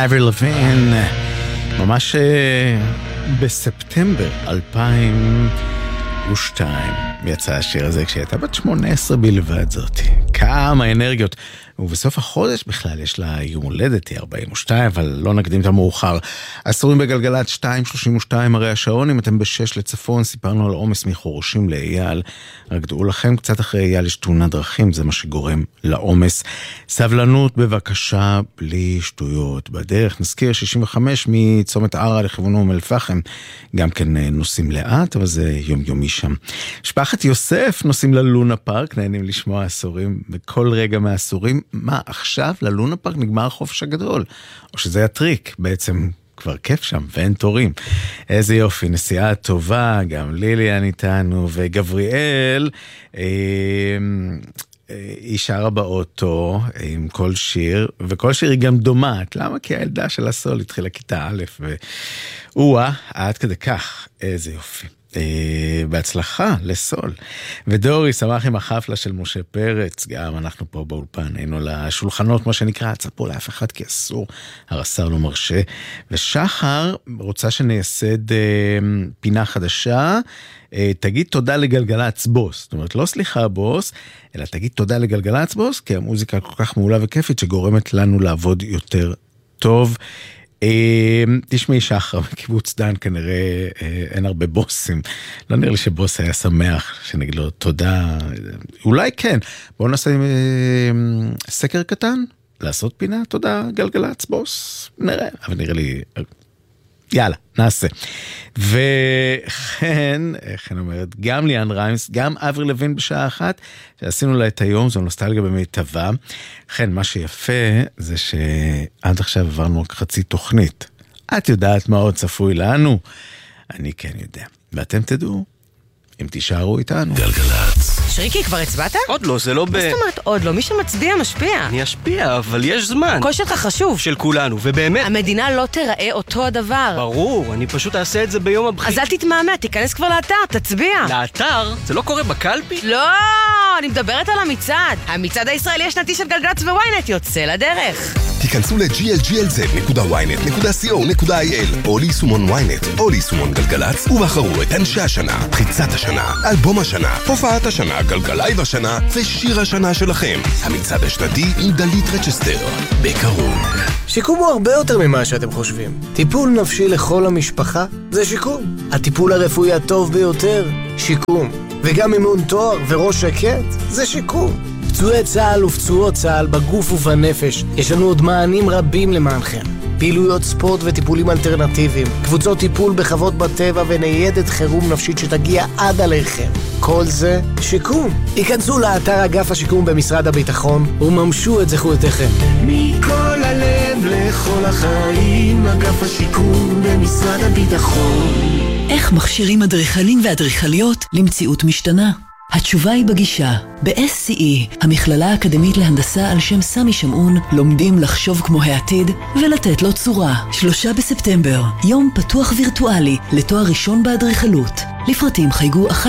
אייברי לוין, ממש בספטמבר 2002 יצא השיר הזה כשהייתה בת 18 בלבד זאת. כמה אנרגיות. ובסוף החודש בכלל יש לה יום הולדת, היא 42, אבל לא נקדים את המאוחר. אסורים בגלגלת 2:32 הרי השעון, אם אתם ב6 לצפון, סיפרנו על עומס מחורשים לאייל, רק דעו לכם, קצת אחרי אייל יש תאונת דרכים, זה מה שגורם לעומס. סבלנות בבקשה, בלי שטויות. בדרך נזכיר 65 מצומת ערה לכיוון אום אל-פחם, גם כן נוסעים לאט, אבל זה יומיומי שם. משפחת יוסף נוסעים ללונה פארק, נהנים לשמוע אסורים בכל רגע מהאסורים. מה, עכשיו ללונה פארק נגמר החופש הגדול? או שזה הטריק, בעצם כבר כיף שם, ואין תורים. איזה יופי, נסיעה טובה, גם ליליאן איתנו, וגבריאל, היא שרה באוטו עם כל שיר, וכל שיר היא גם דומעת. למה? כי הילדה של הסול התחילה כיתה א', עד כדי כך, איזה יופי. בהצלחה לסול. ודורי שמח עם החפלה של משה פרץ, גם אנחנו פה באולפן, היינו לשולחנות מה שנקרא, הצפו לאף אחד כי אסור, הרס"ר לא מרשה. ושחר רוצה שנייסד פינה חדשה, תגיד תודה לגלגלצ בוס, זאת אומרת לא סליחה בוס, אלא תגיד תודה לגלגלצ בוס, כי המוזיקה כל כך מעולה וכיפית שגורמת לנו לעבוד יותר טוב. תשמעי שחר, בקיבוץ דן כנראה אין הרבה בוסים, לא נראה לי שבוס היה שמח שנגיד לו תודה, אולי כן, בואו נעשה סקר קטן, לעשות פינה, תודה גלגלצ בוס, נראה, אבל נראה לי, יאללה, נעשה. וכן, איך אני אומרת, גם ליאן ריימס, גם אברי לוין בשעה אחת, שעשינו לה את היום, זו נוסטלגיה במיטבה. כן, מה שיפה זה שעד עכשיו עברנו רק חצי תוכנית. את יודעת מה עוד צפוי לנו? אני כן יודע. ואתם תדעו, אם תישארו איתנו. גלגלצ. שריקי, כבר הצבעת? עוד לא, זה לא מה זאת אומרת עוד לא? מי שמצביע משפיע. אני אשפיע, אבל יש זמן. הקול שלך חשוב. של כולנו, ובאמת. המדינה לא תראה אותו הדבר. ברור, אני פשוט אעשה את זה ביום הבחירות. אז אל תתמהמה, תיכנס כבר לאתר, תצביע. לאתר? זה לא קורה בקלפי? לא, אני מדברת על המצעד. המצעד הישראלי השנתי של גלגלצ וויינט יוצא לדרך. תיכנסו ל-glglz.ynet.co.il או ליישומון וויינט או ליישומון גלגלצ ובחרו את אנשי השנה, פריצת השנה, אלבום השנה, הופעת השנה, גלגלייב השנה ושיר השנה שלכם. המצעד השנתי עם דלית רצ'סטר, בקרוב. שיקום הוא הרבה יותר ממה שאתם חושבים. טיפול נפשי לכל המשפחה זה שיקום. הטיפול הרפואי הטוב ביותר, שיקום. וגם אימון תואר וראש שקט זה שיקום. פצועי צה"ל ופצועות צה"ל בגוף ובנפש, יש לנו עוד מענים רבים למענכם. פעילויות ספורט וטיפולים אלטרנטיביים, קבוצות טיפול בחוות בטבע וניידת חירום נפשית שתגיע עד עליכם. כל זה שיקום. היכנסו לאתר אגף השיקום במשרד הביטחון וממשו את זכויותיכם. מכל הלב לכל החיים, אגף השיקום במשרד הביטחון. איך מכשירים אדריכלים ואדריכליות למציאות משתנה? התשובה היא בגישה. ב-SCE, המכללה האקדמית להנדסה על שם סמי שמעון, לומדים לחשוב כמו העתיד ולתת לו צורה. 3 בספטמבר, יום פתוח וירטואלי לתואר ראשון באדריכלות. לפרטים חייגו 1-800-207-777.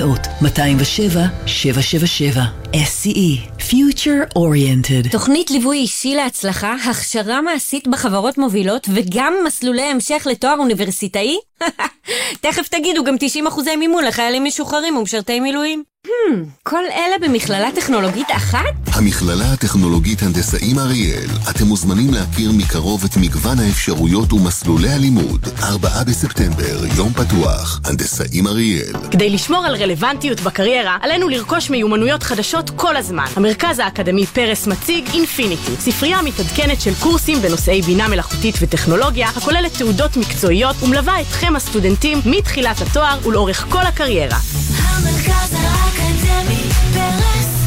SCE, Future Oriented. תוכנית ליווי אישי להצלחה, הכשרה מעשית בחברות מובילות וגם מסלולי המשך לתואר אוניברסיטאי? תכף תגידו גם 90% מימון לחיילים משוחררים ומשרתי מילואים. כל אלה במכללה טכנולוגית אחת? המכללה הטכנולוגית הנדסאים אריאל. אתם מוזמנים להכיר מקרוב את מגוון האפשרויות ומסלולי הלימוד. 4 בספטמבר, יום פתוח, הנדסאים אריאל. כדי לשמור על רלוונטיות בקריירה, עלינו לרכוש מיומנויות חדשות כל הזמן. המרכז האקדמי פרס מציג אינפיניטי, ספרייה מתעדכנת של קורסים בנושאי בינה מלאכותית וטכנולוגיה, הכוללת תעודות מקצועיות ומלווה אתכם הסטודנטים מתחילת התואר ולאורך כל הקריירה. המרכז האקדמי פרס,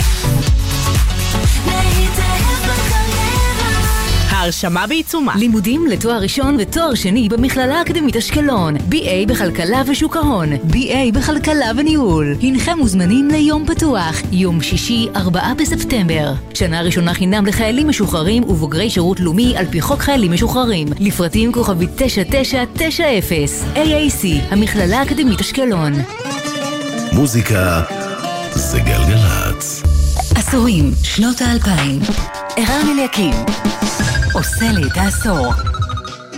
להתאהב בקריירה. ההרשמה בעיצומה. לימודים לתואר ראשון ותואר שני במכללה האקדמית אשקלון. BA בכלכלה ושוק ההון. BA בכלכלה וניהול. הנכם מוזמנים ליום פתוח. יום שישי, 4 בספטמבר. שנה ראשונה חינם לחיילים משוחררים ובוגרי שירות לאומי על פי חוק חיילים משוחררים. לפרטים כוכבי 9990. AAC, המכללה האקדמית אשקלון. מוזיקה זה גלגלצ. עשורים, שנות ה-2000. ערן אליקים. עושה לי את העשור.